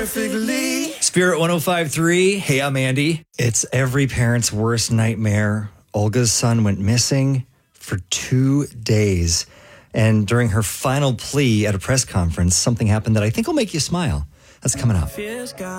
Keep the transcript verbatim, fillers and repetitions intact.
perfectly. Spirit one oh five point three. Hey, I'm Andy. It's every parent's worst nightmare. Olga's son went missing for two days. And during her final plea at a press conference, something happened that I think will make you smile. That's coming up.